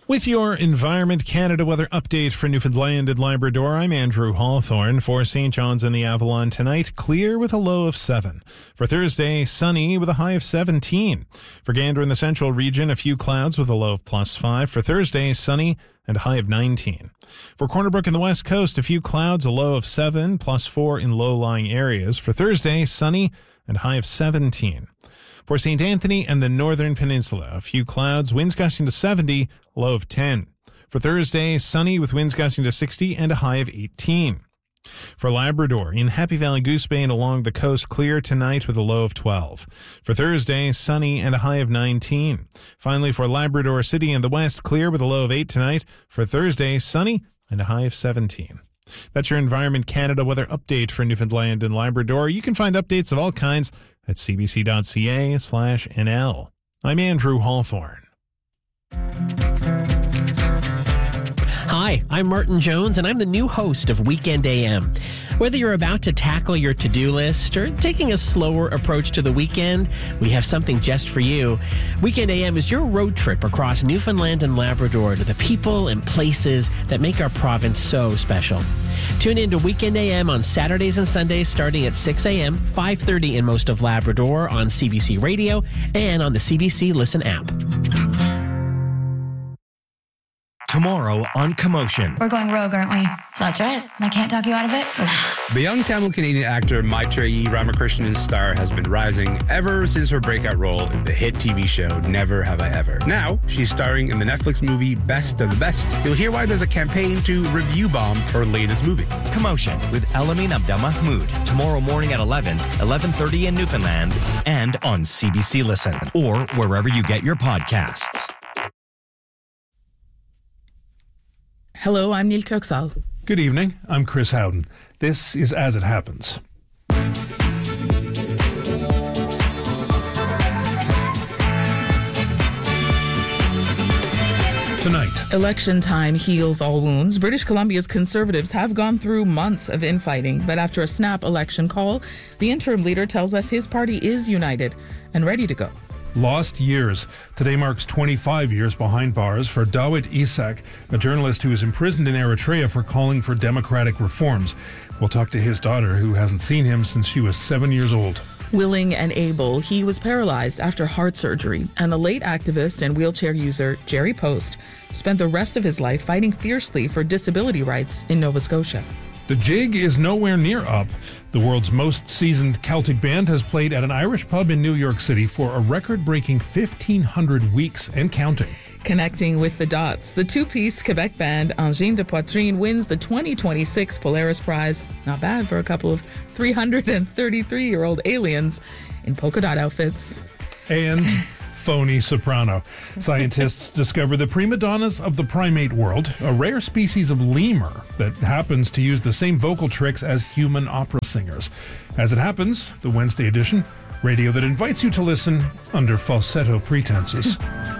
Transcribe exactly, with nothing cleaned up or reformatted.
With your Environment Canada weather update for Newfoundland and Labrador, I'm Andrew Hawthorne. For Saint John's and the Avalon tonight, clear with a low of seven. For Thursday, sunny with a high of seventeen. For Gander in the central region, a few clouds with a low of plus five. For Thursday, sunny and a high of nineteen. For Corner Brook in the west coast, a few clouds, a low of seven, plus four in low-lying areas. For Thursday, sunny and high of seventeen. For Saint Anthony and the northern peninsula, a few clouds, winds gusting to seventy, low of ten. For Thursday, sunny with winds gusting to sixty and a high of eighteen. For Labrador, in Happy Valley, Goose Bay and along the coast, clear tonight with a low of twelve. For Thursday, sunny and a high of nineteen. Finally, for Labrador City and the west, clear with a low of eight tonight. For Thursday, sunny and a high of seventeen. That's your Environment Canada weather update for Newfoundland and Labrador. You can find updates of all kinds at cbc.ca slash NL. I'm Andrew Hawthorne. Hi, I'm Martin Jones, and I'm the new host of Weekend A M. Whether you're about to tackle your to-do list or taking a slower approach to the weekend, we have something just for you. Weekend A M is your road trip across Newfoundland and Labrador to the people and places that make our province so special. Tune in to Weekend A M on Saturdays and Sundays starting at six a.m., five thirty in most of Labrador on C B C Radio and on the C B C Listen app. Tomorrow on Commotion. We're going rogue, aren't we? That's right. And I can't talk you out of it? The young Tamil-Canadian actor Maitreyi Ramakrishnan's star has been rising ever since her breakout role in the hit T V show Never Have I Ever. Now, she's starring in the Netflix movie Best of the Best. You'll hear why there's a campaign to review bomb her latest movie. Commotion with Elamin Abdelmahmoud. Tomorrow morning at eleven, eleven thirty in Newfoundland, and on C B C Listen, or wherever you get your podcasts. Hello, I'm Neil Kirksall. Good evening, I'm Chris Howden. This is As It Happens. Tonight. Election time heals all wounds. British Columbia's Conservatives have gone through months of infighting, but after a snap election call, the interim leader tells us his party is united and ready to go. Lost years. Today marks twenty-five years behind bars for Dawit Isaak, a journalist who was imprisoned in Eritrea for calling for democratic reforms. We'll talk to his daughter, who hasn't seen him since she was seven years old. Willing and able, he was paralyzed after heart surgery, and the late activist and wheelchair user Jerry Post spent the rest of his life fighting fiercely for disability rights in Nova Scotia. The jig is nowhere near up. The world's most seasoned Celtic band has played at an Irish pub in New York City for a record-breaking fifteen hundred weeks and counting. Connecting with the dots, the two-piece Quebec band Angine de Poitrine wins the twenty twenty-six Polaris Prize. Not bad for a couple of three hundred thirty-three-year-old aliens in polka dot outfits. And phony soprano. Scientists discover the prima donnas of the primate world, a rare species of lemur that happens to use the same vocal tricks as human opera singers. As It Happens, the Wednesday edition, radio that invites you to listen under falsetto pretenses.